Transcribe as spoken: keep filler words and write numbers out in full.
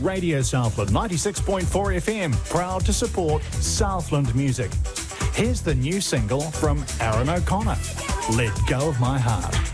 Radio Southland ninety-six point four F M, proud to support Southland music. Here's the new single from Aaron O'Connor, Let Go of My Heart.